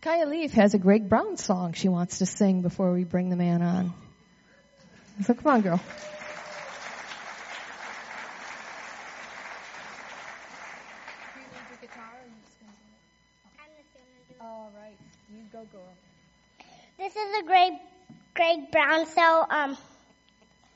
Kaya Leaf has a Greg Brown song she wants to sing before we bring the man on. So come on, girl. Do you need the guitar or are you just going to do it? I'm just going to do it. All right. You go, girl. This is a Greg Brown, so